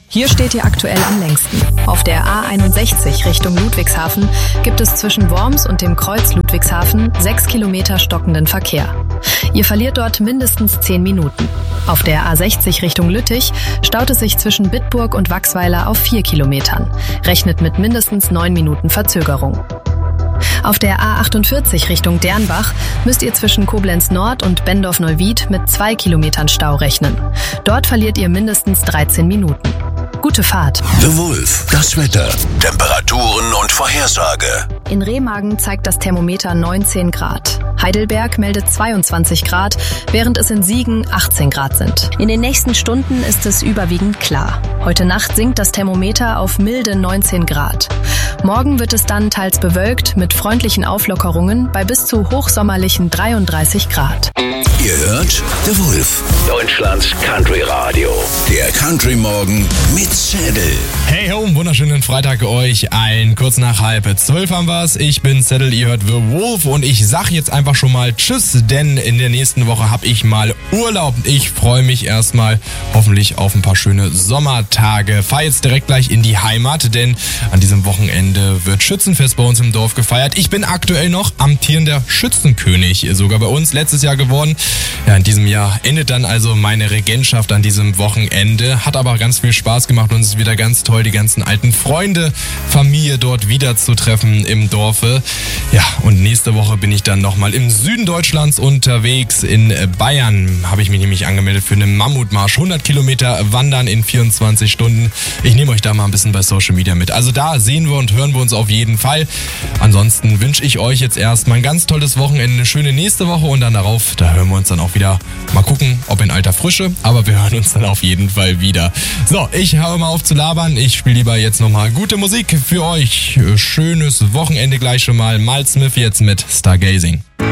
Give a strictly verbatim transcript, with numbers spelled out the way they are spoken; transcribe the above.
Hier steht ihr aktuell am längsten. Auf der A einundsechzig Richtung Ludwigshafen gibt es zwischen Worms und dem Kreuz Ludwigshafen sechs Kilometer stockenden Verkehr. Ihr verliert dort mindestens zehn Minuten. Auf der A sechzig Richtung Lüttich staut es sich zwischen Bitburg und Wachsweiler auf vier Kilometern. Rechnet mit mindestens neun Minuten Verzögerung. Auf der A achtundvierzig Richtung Dernbach müsst ihr zwischen Koblenz Nord und Bendorf-Neuwied mit zwei Kilometern Stau rechnen. Dort verliert ihr mindestens dreizehn Minuten. Gute Fahrt. The Wolf, das Wetter, Temperaturen und Vorhersage. In Remagen zeigt das Thermometer neunzehn Grad. Heidelberg meldet zweiundzwanzig Grad, während es in Siegen achtzehn Grad sind. In den nächsten Stunden ist es überwiegend klar. Heute Nacht sinkt das Thermometer auf milde neunzehn Grad. Morgen wird es dann teils bewölkt mit freundlichen Auflockerungen bei bis zu hochsommerlichen dreiunddreißig Grad. Ihr hört The Wolf, Deutschlands Country Radio. Der Country Morgen mit Zedel. Hey ho, wunderschönen Freitag euch allen. Kurz nach halb zwölf haben wir's. Ich bin Zedel, ihr hört The Wolf und ich sag jetzt einfach schon mal Tschüss, denn in der nächsten Woche habe ich mal Urlaub. Ich freue mich erstmal hoffentlich auf ein paar schöne Sommertage. Fahr jetzt direkt gleich in die Heimat, denn an diesem Wochenende wird Schützenfest bei uns im Dorf gefeiert. Ich bin aktuell noch amtierender Schützenkönig, sogar bei uns letztes Jahr geworden. Ja, in diesem Jahr endet dann also meine Regentschaft an diesem Wochenende. Hat aber ganz viel Spaß gemacht und es ist wieder ganz toll, die ganzen alten Freunde, Familie dort wiederzutreffen im Dorfe. Ja, und nächste Woche bin ich dann nochmal im Süden Deutschlands unterwegs. In Bayern habe ich mich nämlich angemeldet für einen Mammutmarsch. hundert Kilometer wandern in vierundzwanzig Stunden. Ich nehme euch da mal ein bisschen bei Social Media mit. Also da sehen wir und hören wir uns auf jeden Fall. Ansonsten wünsche ich euch jetzt erstmal ein ganz tolles Wochenende, eine schöne nächste Woche und dann darauf, da hören wir uns dann auch wieder. Mal gucken, ob in alter Frische, aber wir hören uns dann auf jeden Fall wieder. So, ich höre mal auf zu labern. Ich spiele lieber jetzt nochmal gute Musik für euch. Schönes Wochenende gleich schon mal. Miles Smith jetzt mit Stargazing.